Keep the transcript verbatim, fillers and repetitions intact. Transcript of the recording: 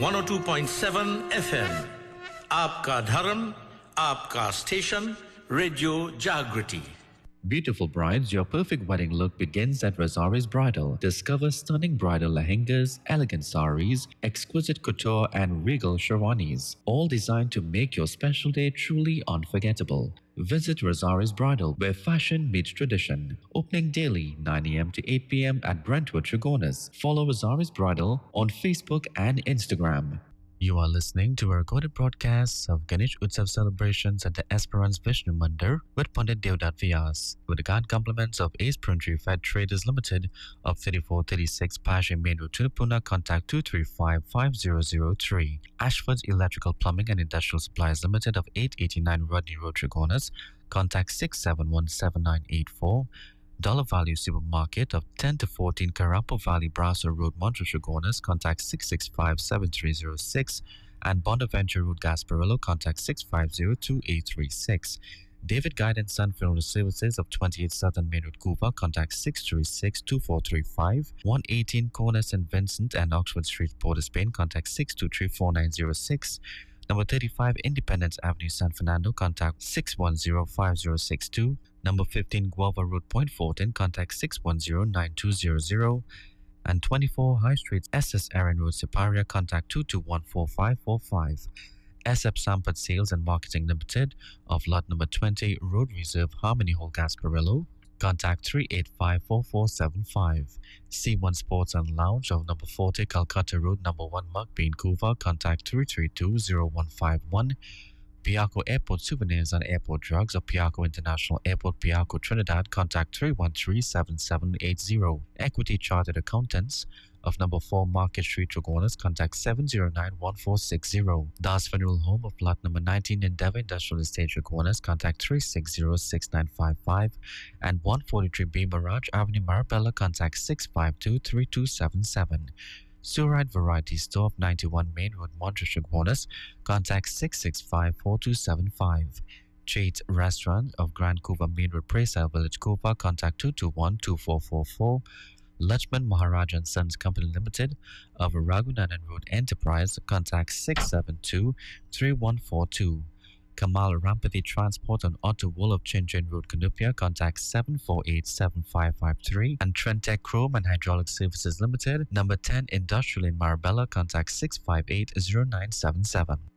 one oh two point seven F M. आपका धर्म, आपका स्टेशन, रेडियो जागृति. Beautiful brides, your perfect wedding look begins at Razari's Bridal. Discover stunning bridal lehengas, elegant saris, exquisite couture, and regal sherwanis, all designed to make your special day truly unforgettable. Visit Razari's Bridal, where fashion meets tradition. Opening daily nine a m to eight p m at Brentwood, Tregonis. Follow Razari's Bridal on Facebook and Instagram. You are listening to a recorded broadcast of Ganesh Utsav celebrations at the Esperance Vishnu Mandir with Pandit Devdutt Vyas, with the kind compliments of Ace Printer Fed Traders Limited of thirty-four thirty-six Pasha Main Road, Tirupuna. Contact two three five five zero zero three. Ashford's Electrical Plumbing and Industrial Supplies Limited of eight eighty-nine Rodney Road, Tregonis. Contact six seven one seven nine eight four. Dollar Value Supermarket of ten to fourteen Karapo Valley Browser Road, Montreal. Contact six six five seven three zero six, and Bonaventure Road, Gasparillo. Contact six five zero two eight three six. David Guide and Son Funeral Services of twenty-eight Southern Main Road, Cuba. Contact six three six two four three five. one eighteen Corner Saint Vincent and Oxford Street, Port of Spain. Contact six two three four nine zero six. Number thirty-five Independence Avenue, San Fernando. Contact six one zero five zero six two. Number fifteen Guava Road, Point Fortin. Contact six one zero nine two zero zero. And twenty-four High Street, S S Aaron Road, Siparia. Contact two two one four five four five. S F Sampad Sales and Marketing Limited of lot number twenty Road Reserve, Harmony Hall, Gasparillo. Contact three eight five four four seven five. C one Sports and Lounge of number forty Calcutta Road, number one Mugbean, Cuba. Contact three three two zero one five one. Piarco Airport Souvenirs and Airport Drugs of Piarco International Airport, Piarco, Trinidad. Contact three one three seven seven eight zero. Equity Chartered Accountants of number four Market Street, Tregonis. Contact seven zero nine one four six zero. Das Funeral Home of lot number nineteen Endeavour Industrial Estate, Tregonis. Contact three six zero six nine five five. And one forty-three B Mirage Avenue, Marabella. Contact six five two three two seven seven. Surite Variety Store of ninety-one Main Road, Montreal, Tregonis. Contact six six five four two seven five. Chait Restaurant of Grand Cuba Main Road, Prayside Village, Cuba. Contact two two one two four four four. Lachman Maharaj and Sons Company Limited of Raghunanan Road, Enterprise. Contact six seven two three one four two. Kamal Rampathy Transport on Otto Wool of Chinchon Road, Canupia. Contact seven four eight seven five five three. And Trentec Chrome and Hydraulic Services Limited, number ten Industrial in Marabella. Contact six five eight zero nine seven seven.